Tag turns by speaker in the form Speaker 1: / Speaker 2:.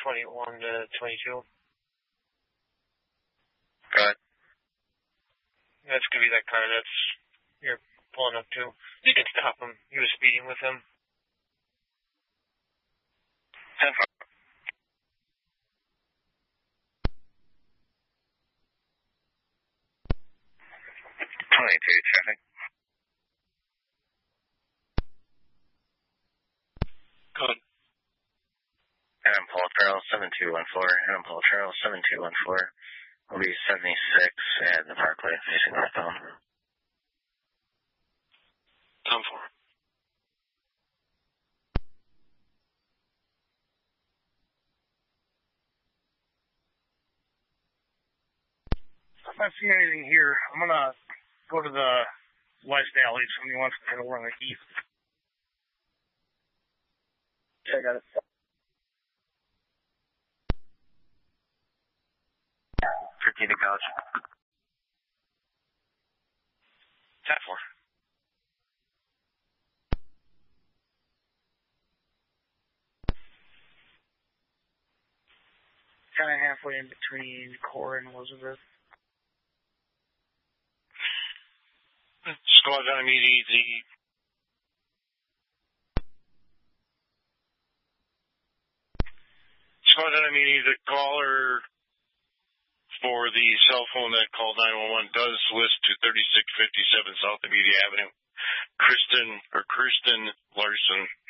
Speaker 1: 21 to 22.
Speaker 2: Go ahead.
Speaker 1: That's going to be that car that's you're pulling up to. You can stop him. He was speeding with him.
Speaker 2: 10-4. 22 traffic.
Speaker 1: Go ahead.
Speaker 2: Adam Paul Trail 7214. Adam Paul Trail 7214. Will be 76 at the Parkway facing northbound.
Speaker 1: 10-4. If I see anything here, I'm going to go to the west alley. Somebody wants to head over on the east. Okay, I got it.
Speaker 2: 13 to Couch.
Speaker 1: 10-4. Kind of halfway in between Core and Elizabeth. Squad's on immediate. Squad's on immediate. The caller for the cell phone that called 911 does list to 3657 South Immediate Avenue. Kirsten Larson.